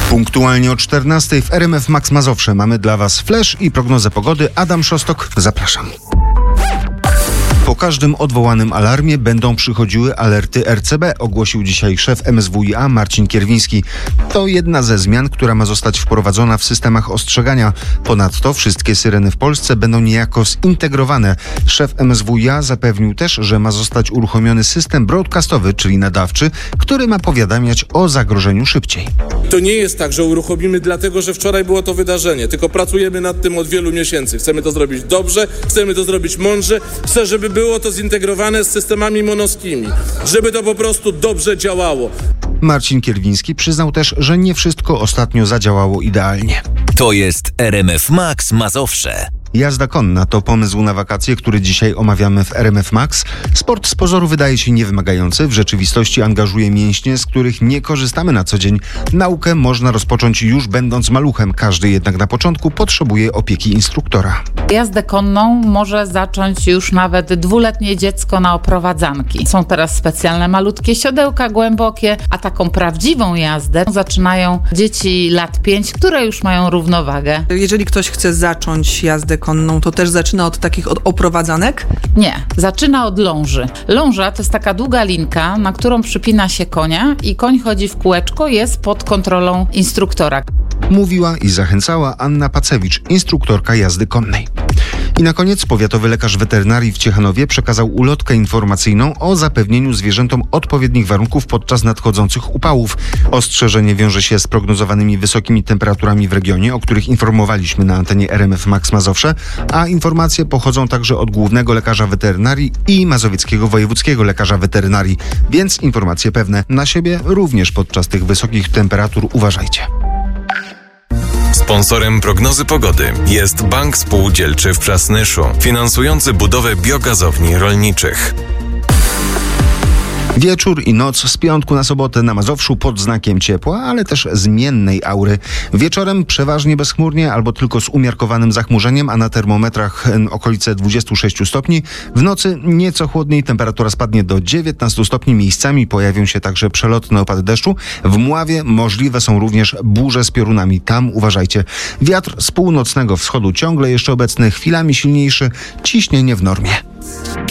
Punktualnie o 14:00 w RMF Max Mazowsze mamy dla Was flash i prognozę pogody. Adam Szostok, zapraszam. Po każdym odwołanym alarmie będą przychodziły alerty RCB, ogłosił dzisiaj szef MSWiA Marcin Kierwiński. To jedna ze zmian, która ma zostać wprowadzona w systemach ostrzegania. Ponadto wszystkie syreny w Polsce będą niejako zintegrowane. Szef MSWiA zapewnił też, że ma zostać uruchomiony system broadcastowy, czyli nadawczy, który ma powiadamiać o zagrożeniu szybciej. To nie jest tak, że uruchomimy dlatego, że wczoraj było to wydarzenie, tylko pracujemy nad tym od wielu miesięcy. Chcemy to zrobić dobrze, chcemy to zrobić mądrze, chcę, żeby było to zintegrowane z systemami monoskimi, żeby to po prostu dobrze działało. Marcin Kierwiński przyznał też, że nie wszystko ostatnio zadziałało idealnie. To jest RMF Max Mazowsze. Jazda konna to pomysł na wakacje, który dzisiaj omawiamy w RMF Max. Sport z pozoru wydaje się niewymagający, w rzeczywistości angażuje mięśnie, z których nie korzystamy na co dzień. Naukę można rozpocząć już będąc maluchem, każdy jednak na początku potrzebuje opieki instruktora. Jazdę konną może zacząć już nawet 2-letnie dziecko na oprowadzanki. Są teraz specjalne malutkie siodełka głębokie, a taką prawdziwą jazdę zaczynają dzieci lat 5, które już mają równowagę. Jeżeli ktoś chce zacząć jazdę konną, to też zaczyna od takich oprowadzanek? Nie, zaczyna od ląży. Ląża to jest taka długa linka, na którą przypina się konia i koń chodzi w kółeczko, jest pod kontrolą instruktora. Mówiła i zachęcała Anna Pacewicz, instruktorka jazdy konnej. I na koniec powiatowy lekarz weterynarii w Ciechanowie przekazał ulotkę informacyjną o zapewnieniu zwierzętom odpowiednich warunków podczas nadchodzących upałów. Ostrzeżenie wiąże się z prognozowanymi wysokimi temperaturami w regionie, o których informowaliśmy na antenie RMF Max Mazowsze, a informacje pochodzą także od głównego lekarza weterynarii i mazowieckiego wojewódzkiego lekarza weterynarii, więc informacje pewne. Na siebie również podczas tych wysokich temperatur uważajcie. Sponsorem prognozy pogody jest Bank Spółdzielczy w Przasnyszu, finansujący budowę biogazowni rolniczych. Wieczór i noc z piątku na sobotę na Mazowszu pod znakiem ciepła, ale też zmiennej aury. Wieczorem przeważnie bezchmurnie albo tylko z umiarkowanym zachmurzeniem, a na termometrach okolice 26 stopni. W nocy nieco chłodniej, temperatura spadnie do 19 stopni. Miejscami pojawią się także przelotne opady deszczu. W Mławie możliwe są również burze z piorunami. Tam uważajcie. Wiatr z północnego wschodu ciągle jeszcze obecny, chwilami silniejszy, ciśnienie w normie.